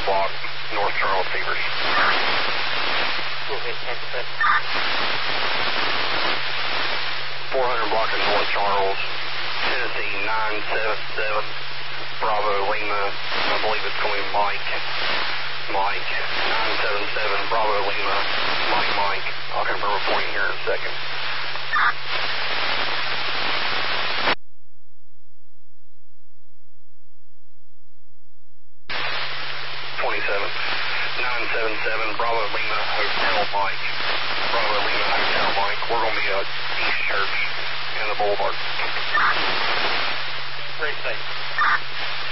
block, North Charles Fevers. Go ahead, Tampa Bay. 400 block of North Charles, Tennessee 977, Bravo Lima, I believe it's going Mike, 977, Bravo Lima, Mike. I'll confirm a point here in a second. 977, Bravo Lima, Hotel Mike. Bravo Lima, Hotel Mike. We're going to be at East Church in the Boulevard. Great, thanks.